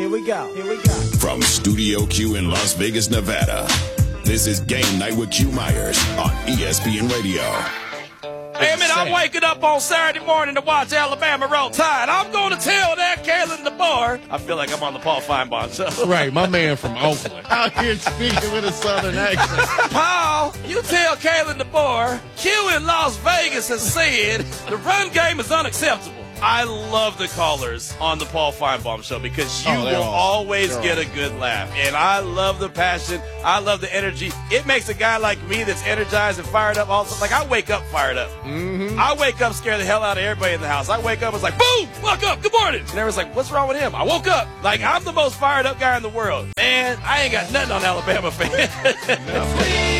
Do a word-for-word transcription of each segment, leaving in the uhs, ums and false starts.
Here we go. Here we go. From Studio Q in Las Vegas, Nevada, this is Game Night with Q Myers on E S P N Radio. Hey, man, I'm waking up on Saturday morning to watch Alabama Roll Tide. I'm going to tell that Kalen DeBoer. I feel like I'm on the Paul Feinbaum show. Right, my man from Oakland. Out here speaking with a southern accent. Paul, you tell Kalen DeBoer, Q in Las Vegas has said the run game is unacceptable. I love the callers on the Paul Feinbaum show because you oh, will awesome. always they're get awesome. a good laugh. And I love the passion. I love the energy. It makes a guy like me that's energized and fired up also. Like, I wake up fired up. Mm-hmm. I wake up scared the hell out of everybody in the house. I wake up, it's like, boom, woke up, good morning. And everyone's like, what's wrong with him? I woke up. Like, I'm the most fired up guy in the world. Man, I ain't got nothing on Alabama fans.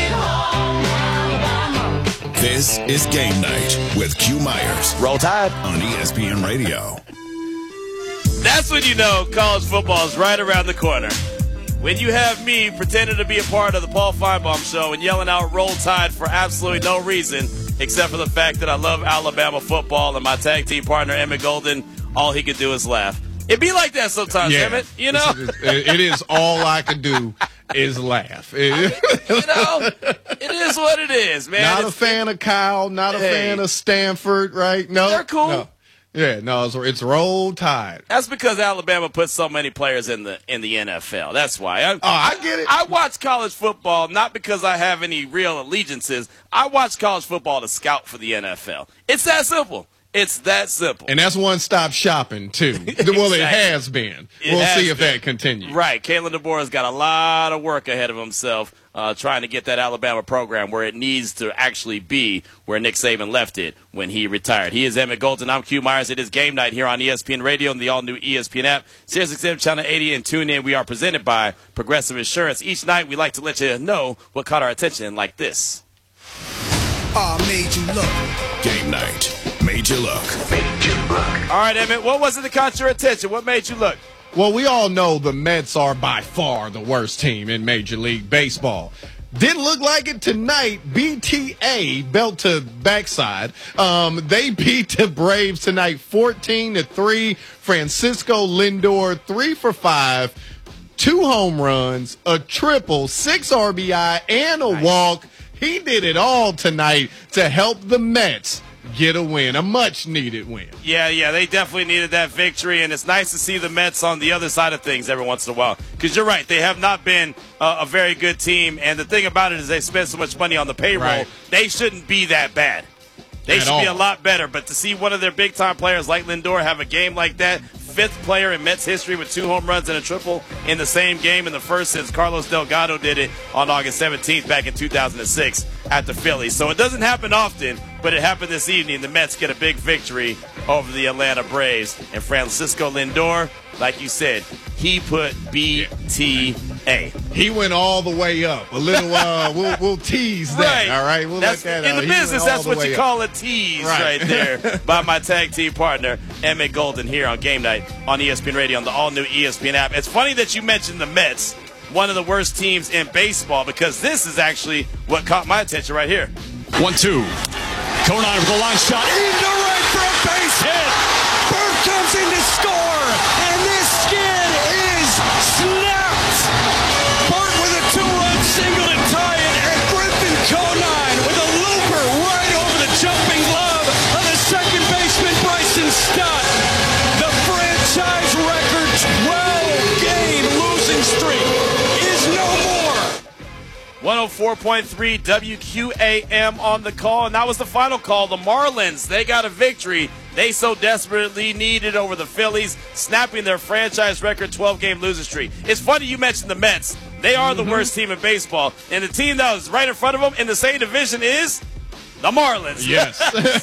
This is Game Night with Q Myers. Roll Tide on E S P N Radio. That's when you know college football is right around the corner. When you have me pretending to be a part of the Paul Feinbaum show and yelling out Roll Tide for absolutely no reason, except for the fact that I love Alabama football and my tag team partner, Emmett Golden, all he could do is laugh. It be like that sometimes, yeah. Emmett, you know? It's, it is all I can do is laugh. I mean, you know, it is what it is, man. Not it's, a fan of Kyle, not a hey. fan of Stanford, right? No, They're cool. No. Yeah, no, it's, it's Roll Tide. That's because Alabama puts so many players in the in the N F L. That's why. I, oh, I get it. I watch college football not because I have any real allegiances. I watch college football to scout for the N F L. It's that simple. It's that simple. And that's one-stop shopping, too. Exactly. Well, it has been. It we'll has see if been. that continues. Right. Kalen DeBoer has got a lot of work ahead of himself uh, trying to get that Alabama program where it needs to actually be where Nick Saban left it when he retired. He is Emmett Golden. I'm Q Myers. It is Game Night here on E S P N Radio and the all-new E S P N app. SiriusXM Channel eighty and tune in. We are presented by Progressive Insurance. Each night we like to let you know what caught our attention like this. Oh, made you look. Game Night. Made you look. Made you look. All right, Emmett, what was it that caught your attention? What made you look? Well, we all know the Mets are by far the worst team in Major League Baseball. Didn't look like it tonight. B T A, belt to backside. Um, they beat the Braves tonight fourteen to three. Francisco Lindor, three for five, two home runs, a triple, six R B I, and a nice. walk. He did it all tonight to help the Mets get a win, a much-needed win. Yeah, yeah, they definitely needed that victory, and it's nice to see the Mets on the other side of things every once in a while. Because you're right, they have not been uh, a very good team, and the thing about it is they spend so much money on the payroll, Right. they shouldn't be that bad. They At should be a all. lot better, but to see one of their big-time players like Lindor have a game like that, fifth player in Mets history with two home runs and a triple in the same game, and the first since Carlos Delgado did it on August seventeenth back in two thousand six at the Phillies. So it doesn't happen often, but it happened this evening. The Mets get a big victory over the Atlanta Braves. And Francisco Lindor, like you said, he put B T A. He went all the way up. A little, uh, we'll, we'll tease that, Right. all right? We'll That's, let that in out. the He went business, all that's the what way you up. call a tease right, Right. there by my tag team partner, Emmett Golden, here on Game Night on E S P N Radio on the all-new E S P N app. It's funny that you mentioned the Mets, one of the worst teams in baseball, because this is actually what caught my attention right here. one two. Conine with a line shot. Into right for a base hit. Burke comes in to score, and this skid is snapped. Burke with a two-run single to tie it, and Griffin Conine with a looper right over the jumping glove of the second baseman Bryson Stott. The franchise record twelve-game losing streak is no more. one oh four point three W Q A M on the call, and that was the final call. The Marlins, they got a victory they so desperately needed over the Phillies, snapping their franchise record twelve-game losing streak. It's funny you mentioned the Mets. They are the worst team in baseball, and the team that was right in front of them in the same division is the Marlins. Yes.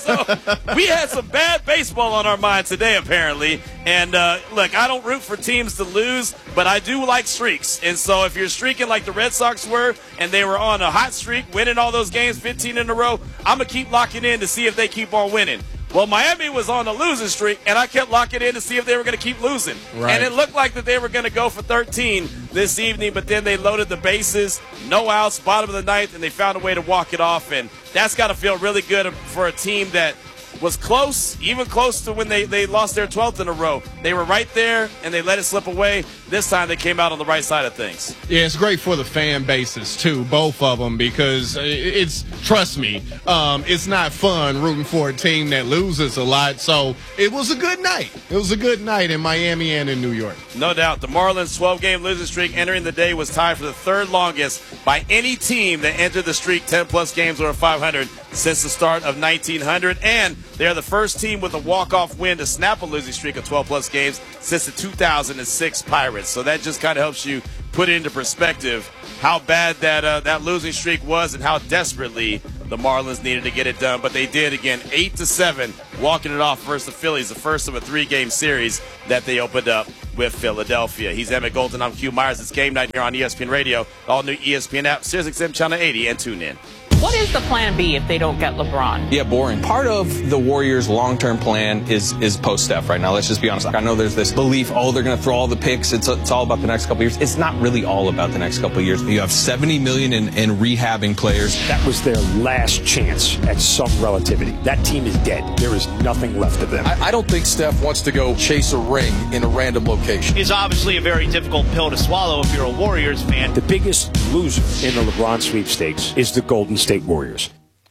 So we had some bad baseball on our mind today, apparently. And, uh, look, I don't root for teams to lose, but I do like streaks. And so if you're streaking like the Red Sox were, and they were on a hot streak, winning all those games, fifteen in a row, I'm going to keep locking in to see if they keep on winning. Well, Miami was on a losing streak, and I kept locking in to see if they were going to keep losing. Right. And it looked like that they were going to go for thirteen this evening, but then they loaded the bases, no outs, bottom of the ninth, and they found a way to walk it off. And that's got to feel really good for a team that was close, even close to when they, they lost their twelfth in a row. They were right there, and they let it slip away. This time they came out on the right side of things. Yeah, it's great for the fan bases, too, both of them, because it's, trust me, um, it's not fun rooting for a team that loses a lot. So it was a good night. It was a good night in Miami and in New York. No doubt. The Marlins' twelve-game losing streak entering the day was tied for the third longest by any team that entered the streak ten-plus games over five hundred since the start of nineteen hundred. And they are the first team with a walk-off win to snap a losing streak of twelve-plus games since the two thousand six Pirates. So that just kind of helps you put it into perspective how bad that uh, that losing streak was and how desperately the Marlins needed to get it done. But they did, again, eight to seven, walking it off versus the Phillies, the first of a three-game series that they opened up with Philadelphia. He's Emmett Golden. I'm Q Myers. It's game night here on E S P N Radio, all new E S P N app, SiriusXM Channel eighty, and tune in. What is the plan B if they don't get LeBron? Yeah, boring. Part of the Warriors' long-term plan is is post-Steph right now. Let's just be honest. I know there's this belief, oh, they're going to throw all the picks. It's it's all about the next couple of years. It's not really all about the next couple of years. You have seventy million dollars in, in rehabbing players. That was their last chance at some relativity. That team is dead. There is nothing left of them. I, I don't think Steph wants to go chase a ring in a random location. It's obviously a very difficult pill to swallow if you're a Warriors fan. The biggest loser in the LeBron sweepstakes is the Golden State Warriors.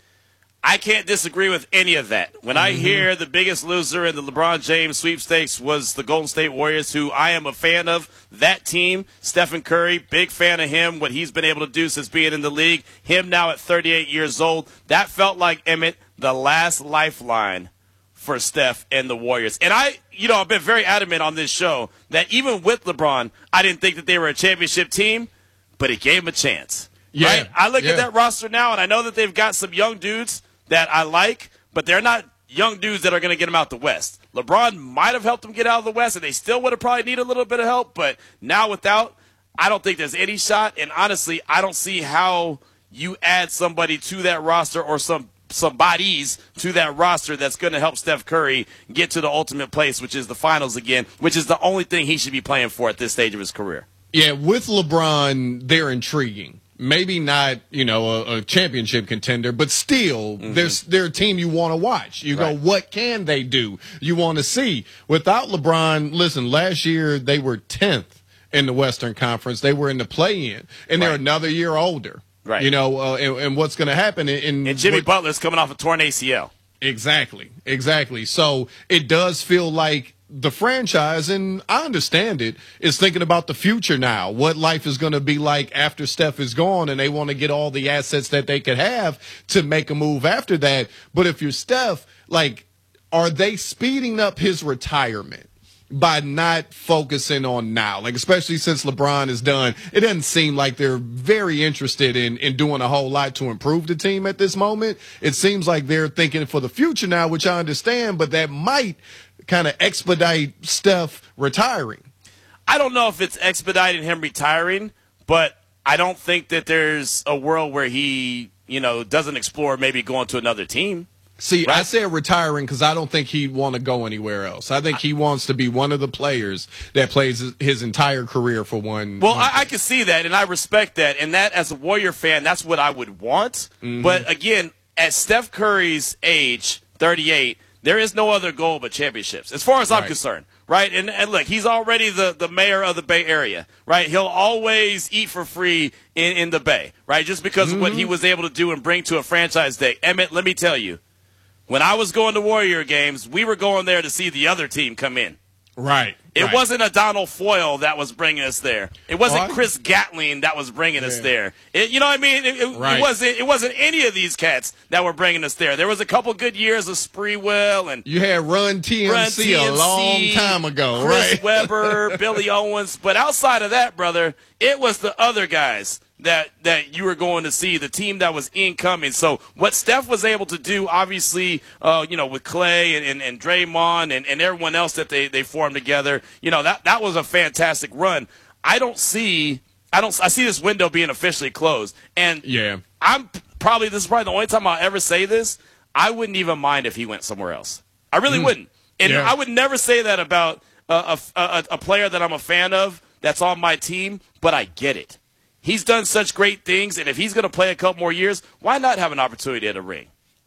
I can't disagree with any of that. When I hear the biggest loser in the LeBron James sweepstakes was the Golden State Warriors, who I am a fan of, that team, Stephen Curry, big fan of him, what he's been able to do since being in the league, him now at thirty-eight years old, that felt like, Emmett, the last lifeline for Steph and the Warriors. And I, you know, I've been very adamant on this show that even with LeBron, I didn't think that they were a championship team, but it gave them a chance. Yeah, right? I look yeah. at that roster now, and I know that they've got some young dudes that I like, but they're not young dudes that are going to get them out the West. LeBron might have helped them get out of the West, and they still would have probably needed a little bit of help, but now without, I don't think there's any shot, and honestly, I don't see how you add somebody to that roster or some some bodies to that roster that's going to help Steph Curry get to the ultimate place, which is the finals again, which is the only thing he should be playing for at this stage of his career. Yeah, with LeBron, they're intriguing. Maybe not, you know, a, a championship contender, but still, mm-hmm. there's they're a team you want to watch. You right. go, what can they do? You want to see. Without LeBron, listen, last year they were tenth in the Western Conference. They were in the play-in, and they're right. another year older. Right. You know, uh, and, and what's going to happen? In, and Jimmy what, Butler's coming off a torn A C L. Exactly, exactly. So it does feel like the franchise, and I understand it, is thinking about the future now, what life is going to be like after Steph is gone, and they want to get all the assets that they could have to make a move after that. But if you're Steph, like, are they speeding up his retirement by not focusing on now? Like, especially since LeBron is done, it doesn't seem like they're very interested in, in doing a whole lot to improve the team at this moment. It seems like they're thinking for the future now, which I understand, but that might kind of expedite Steph retiring. I don't know if it's expediting him retiring, but I don't think that there's a world where he, you know, doesn't explore maybe going to another team. See, right? I said retiring because I don't think he'd want to go anywhere else. I think he wants to be one of the players that plays his entire career for one. Well, one I, I can see that, and I respect that. And that, as a Warrior fan, that's what I would want. Mm-hmm. But, again, at Steph Curry's age, thirty-eight, there is no other goal but championships, as far as I'm right. concerned, right? And, and look, he's already the, the mayor of the Bay Area, right? He'll always eat for free in, in the Bay, right? Just because mm-hmm. of what he was able to do and bring to a franchise day. Emmett, let me tell you, when I was going to Warrior games, we were going there to see the other team come in. Right. It right. wasn't a Donald Foyle that was bringing us there. It wasn't oh, I... Chris Gatling that was bringing yeah. us there. It, you know what I mean? It, it, right. it wasn't. It wasn't any of these cats that were bringing us there. There was a couple good years of Spreewell and you had Run T M C, Run T M C a long time ago, Chris right? Webber, Billy Owens. But outside of that, brother, it was the other guys that that you were going to see, the team that was incoming. So what Steph was able to do, obviously, uh, you know, with Clay and, and, and Draymond and, and everyone else that they, they formed together, you know, that, that was a fantastic run. I don't see I don't I see this window being officially closed. And yeah. I'm probably this is probably the only time I'll ever say this. I wouldn't even mind if he went somewhere else. I really mm. wouldn't. And yeah. I would never say that about a, a, a, a player that I'm a fan of that's on my team, but I get it. He's done such great things, and if he's going to play a couple more years, why not have an opportunity at a ring?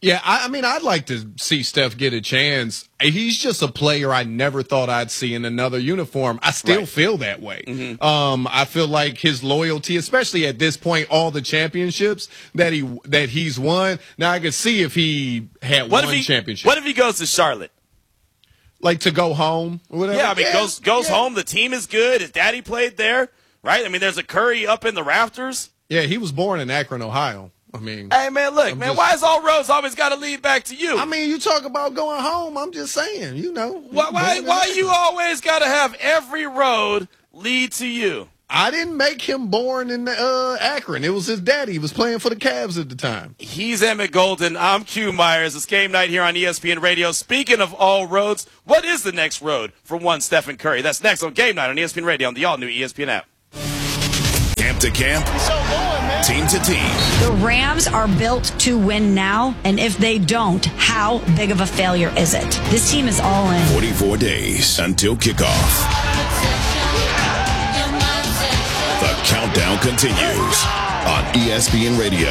Yeah, I, I mean, I'd like to see Steph get a chance. He's just a player I never thought I'd see in another uniform. I still right. feel that way. Mm-hmm. Um, I feel like his loyalty, especially at this point, all the championships that he that he's won. Now I could see if he had what one if he, championship. What if he goes to Charlotte? Like to go home or whatever? Yeah, I mean, yeah, goes goes yeah. home. The team is good. His daddy played there, right? I mean, there's a Curry up in the rafters. Yeah, he was born in Akron, Ohio. I mean, hey man, look, I'm man, just, why is all roads always got to lead back to you? I mean, you talk about going home. I'm just saying, you know, why why, why you always got to have every road lead to you? I didn't make him born in uh, Akron. It was his daddy. He was playing for the Cavs at the time. He's Emmett Golden. I'm Q Myers. It's game night here on E S P N Radio. Speaking of all roads, what is the next road for one Stephen Curry? That's next on game night on E S P N Radio on the all-new E S P N app. Camp to camp, team to team. The Rams are built to win now, and if they don't, how big of a failure is it? This team is all in. forty-four days until kickoff. The countdown continues on E S P N Radio.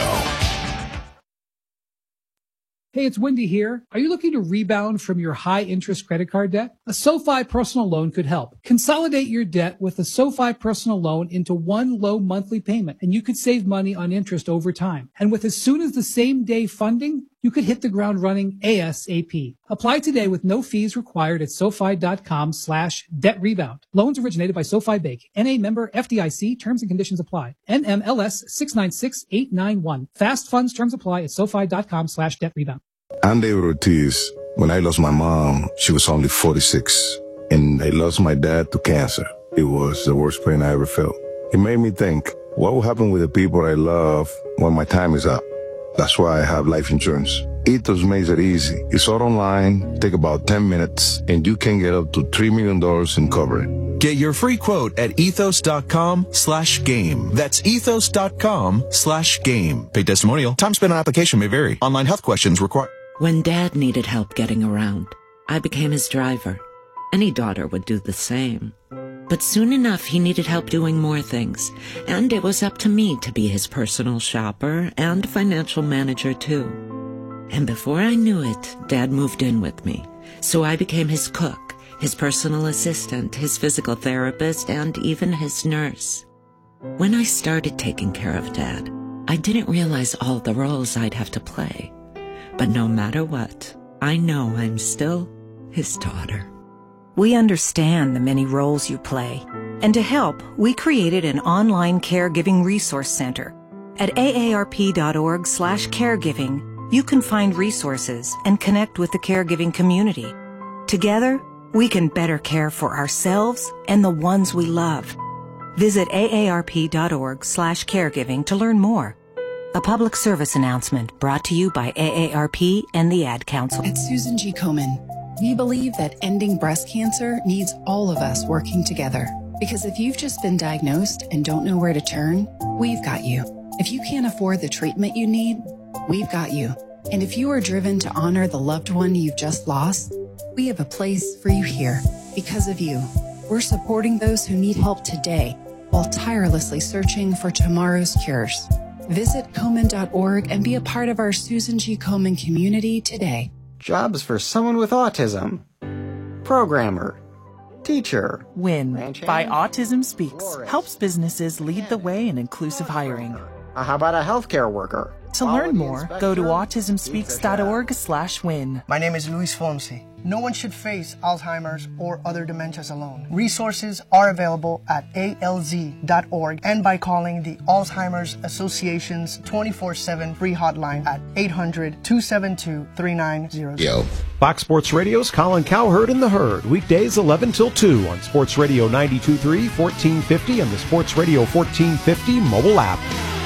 Hey, it's Wendy here. Are you looking to rebound from your high-interest credit card debt? A SoFi personal loan could help. Consolidate your debt with a SoFi personal loan into one low monthly payment, and you could save money on interest over time. And with as soon as the same day funding, you could hit the ground running ASAP. Apply today with no fees required at SoFi.com slash debt rebound. Loans originated by SoFi Bank. N A member F D I C. Terms and conditions apply. N M L S six nine six eight nine one. Fast funds terms apply at SoFi.com slash debt rebound. I'm David Ortiz. When I lost my mom, she was only forty-six. And I lost my dad to cancer. It was the worst pain I ever felt. It made me think, what will happen with the people I love when my time is up? That's why I have life insurance. Ethos makes it easy. It's all online, take about ten minutes, and you can get up to three million dollars in coverage. Get your free quote at ethos.com slash game. That's ethos.com slash game. Paid testimonial. Time spent on application may vary. Online health questions required. When Dad needed help getting around, I became his driver. Any daughter would do the same. But soon enough, he needed help doing more things, and it was up to me to be his personal shopper and financial manager, too. And before I knew it, Dad moved in with me, so I became his cook, his personal assistant, his physical therapist, and even his nurse. When I started taking care of Dad, I didn't realize all the roles I'd have to play. But no matter what, I know I'm still his daughter. We understand the many roles you play. And to help, we created an online caregiving resource center. At aarp.org slash caregiving, you can find resources and connect with the caregiving community. Together, we can better care for ourselves and the ones we love. Visit aarp.org slash caregiving to learn more. A public service announcement brought to you by A A R P and the Ad Council. At Susan G. Komen, we believe that ending breast cancer needs all of us working together. Because if you've just been diagnosed and don't know where to turn, we've got you. If you can't afford the treatment you need, we've got you. And if you are driven to honor the loved one you've just lost, we have a place for you here. Because of you, we're supporting those who need help today while tirelessly searching for tomorrow's cures. Visit Komen dot org and be a part of our Susan G. Komen community today. Jobs for someone with autism. Programmer. Teacher. WIN by Autism Speaks helps businesses lead the way in inclusive hiring. Uh, how about a healthcare worker? To learn more, go to autism speaks dot org slash win. My name is Luis Fonsi. No one should face Alzheimer's or other dementias alone. Resources are available at A L Z dot org and by calling the Alzheimer's Association's twenty-four seven free hotline at eight hundred, two seven two, three nine zero zero. Yo. Fox Sports Radio's Colin Cowherd and the Herd, weekdays eleven till two on Sports Radio ninety-two point three, fourteen fifty, and the Sports Radio fourteen fifty mobile app.